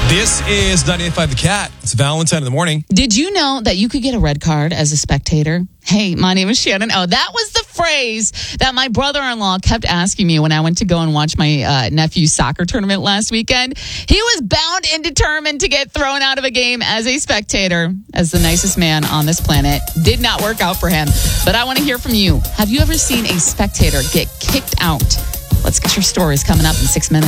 This is 98.5 The Cat. It's Valentine in the morning. Did you know that you could get a red card as a spectator? Hey, my name is Shannon. Oh, that was the phrase that my brother-in-law kept asking me when I went to go and watch my nephew's soccer tournament last weekend. He was bound and determined to get thrown out of a game as a spectator, as the nicest man on this planet. Did not work out for him. But I want to hear from you. Have you ever seen a spectator get kicked out? Let's get your stories coming up in 6 minutes.